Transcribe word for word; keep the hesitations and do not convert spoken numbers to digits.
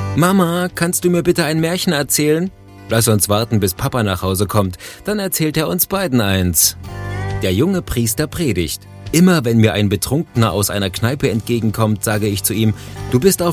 Mama, kannst du mir bitte ein Märchen erzählen? Lass uns warten, bis Papa nach Hause kommt. Dann erzählt er uns beiden eins. Der junge Priester predigt. Immer wenn mir ein Betrunkener aus einer Kneipe entgegenkommt, sage ich zu ihm, du bist auf